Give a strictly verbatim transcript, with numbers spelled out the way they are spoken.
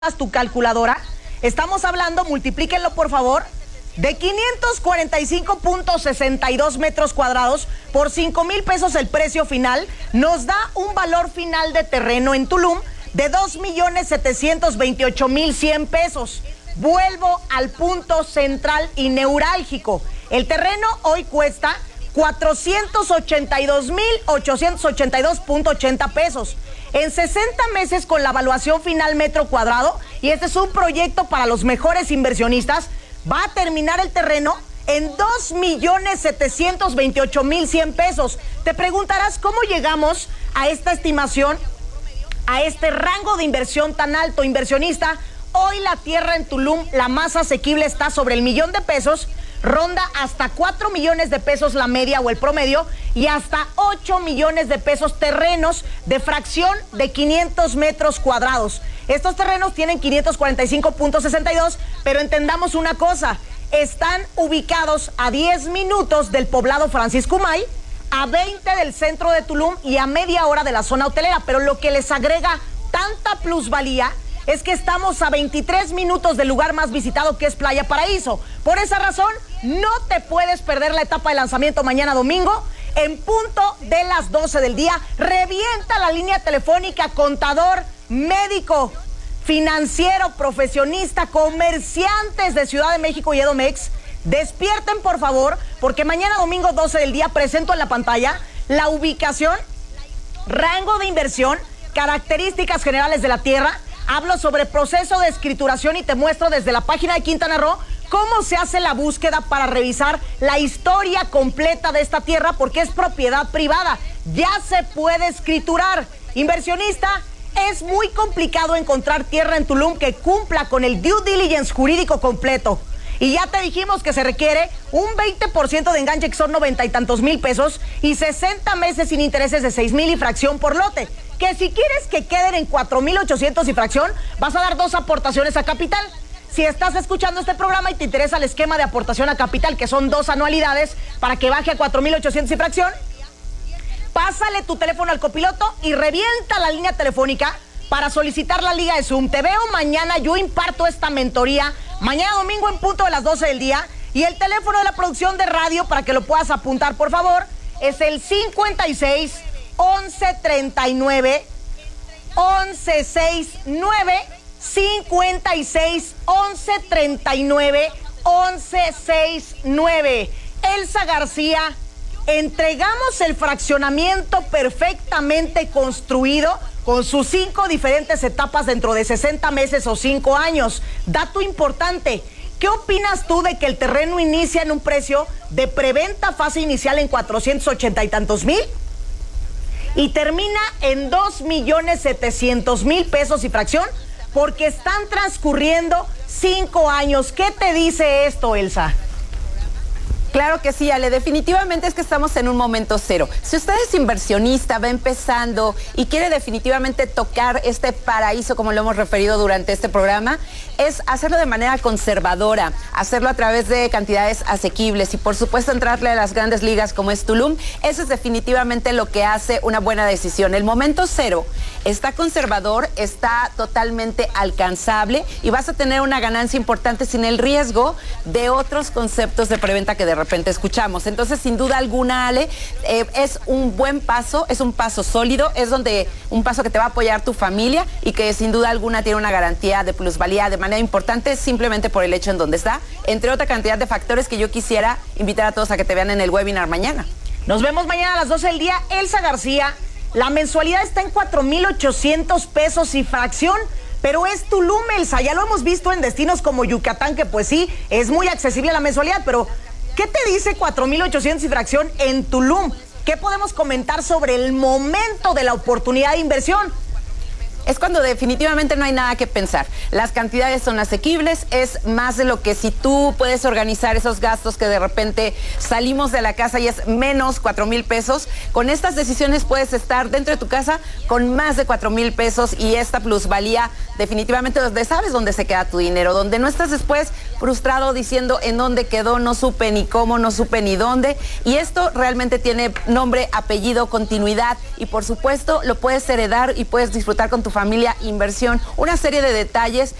tu calculadora, estamos hablando, multiplíquenlo por favor, de quinientos cuarenta y cinco punto sesenta y dos metros cuadrados por cinco mil pesos el precio final, nos da un valor final de terreno en Tulum de dos millones setecientos veintiocho mil cien pesos. Vuelvo al punto central y neurálgico. El terreno hoy cuesta cuatrocientos ochenta y dos mil ochocientos ochenta y dos punto ochenta pesos. En sesenta meses con la evaluación final metro cuadrado, y este es un proyecto para los mejores inversionistas, va a terminar el terreno en dos millones setecientos veintiocho mil cien pesos. Te preguntarás cómo llegamos a esta estimación, a este rango de inversión tan alto. Inversionista, hoy la tierra en Tulum, la más asequible, está sobre el millón de pesos, ronda hasta cuatro millones de pesos la media o el promedio, y hasta ocho millones de pesos terrenos de fracción de quinientos metros cuadrados. Estos terrenos tienen quinientos cuarenta y cinco punto sesenta y dos, pero entendamos una cosa, están ubicados a diez minutos del poblado Francisco Umay, a veinte del centro de Tulum y a media hora de la zona hotelera, pero lo que les agrega tanta plusvalía es que estamos a veintitrés minutos del lugar más visitado, que es Playa Paraíso. Por esa razón, no te puedes perder la etapa de lanzamiento mañana domingo, en punto de las doce del día. Revienta la línea telefónica, contador, médico, financiero, profesionista, comerciantes de Ciudad de México y Edomex. Despierten, por favor, porque mañana domingo doce del día presento en la pantalla la ubicación, rango de inversión, características generales de la tierra. Hablo sobre proceso de escrituración y te muestro desde la página de Quintana Roo cómo se hace la búsqueda para revisar la historia completa de esta tierra, porque es propiedad privada. Ya se puede escriturar. Inversionista, es muy complicado encontrar tierra en Tulum que cumpla con el due diligence jurídico completo. Y ya te dijimos que se requiere un veinte por ciento de enganche, que son noventa y tantos mil pesos, y sesenta meses sin intereses de seis mil y fracción por lote. Que si quieres que queden en cuatro mil ochocientos y fracción, vas a dar dos aportaciones a capital. Si estás escuchando este programa y te interesa el esquema de aportación a capital, que son dos anualidades para que baje a cuatro mil ochocientos y fracción, pásale tu teléfono al copiloto y revienta la línea telefónica para solicitar la liga de Zoom. Te veo mañana, yo imparto esta mentoría mañana domingo en punto de las doce del día, y el teléfono de la producción de radio para que lo puedas apuntar, por favor, es el cincuenta y seis, once treinta y nueve, once sesenta y nueve, cincuenta y seis, once treinta y nueve, once sesenta y nueve. Elsa García, entregamos el fraccionamiento perfectamente construido con sus cinco diferentes etapas dentro de sesenta meses o cinco años. Dato importante, ¿qué opinas tú de que el terreno inicia en un precio de preventa fase inicial en cuatrocientos ochenta y tantos mil y termina en dos millones setecientos mil pesos y fracción? Porque están transcurriendo cinco años. ¿Qué te dice esto, Elsa? Claro que sí, Ale, definitivamente es que estamos en un momento cero. Si usted es inversionista, va empezando y quiere definitivamente tocar este paraíso, como lo hemos referido durante este programa, es hacerlo de manera conservadora, hacerlo a través de cantidades asequibles y, por supuesto, entrarle a las grandes ligas como es Tulum. Eso es definitivamente lo que hace una buena decisión. El momento cero está conservador, está totalmente alcanzable y vas a tener una ganancia importante sin el riesgo de otros conceptos de preventa que de repente escuchamos. Entonces, sin duda alguna, Ale, eh, es un buen paso, es un paso sólido, es donde un paso que te va a apoyar tu familia y que sin duda alguna tiene una garantía de plusvalía de manera importante, simplemente por el hecho en donde está, entre otra cantidad de factores que yo quisiera invitar a todos a que te vean en el webinar mañana. Nos vemos mañana a las doce del día. Elsa García, la mensualidad está en cuatro mil ochocientos pesos y fracción, pero es Tulum, Elsa. Ya lo hemos visto en destinos como Yucatán, que pues sí, es muy accesible la mensualidad, pero ¿qué te dice cuatro mil ochocientos y fracción en Tulum? ¿Qué podemos comentar sobre el momento de la oportunidad de inversión? Es cuando definitivamente no hay nada que pensar. Las cantidades son asequibles, es más de lo que si tú puedes organizar esos gastos que de repente salimos de la casa y es menos cuatro mil pesos. Con estas decisiones puedes estar dentro de tu casa con más de cuatro mil pesos y esta plusvalía definitivamente donde sabes dónde se queda tu dinero, donde no estás después frustrado diciendo en dónde quedó, no supe ni cómo, no supe ni dónde. Y esto realmente tiene nombre, apellido, continuidad y por supuesto lo puedes heredar y puedes disfrutar con tu familia. Inversión, una serie de detalles